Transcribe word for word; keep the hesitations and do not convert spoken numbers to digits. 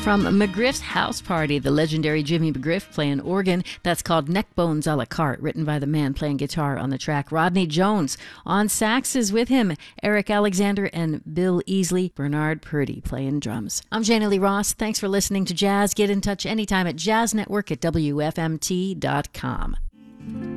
From McGriff's House Party, the legendary Jimmy McGriff playing organ. That's called Neckbones a la carte, written by the man playing guitar on the track. Rodney Jones on sax is with him. Eric Alexander and Bill Easley. Bernard Purdy playing drums. I'm Jana Lee Ross. Thanks for listening to Jazz. Get in touch anytime at jazz network at W F M T dot com.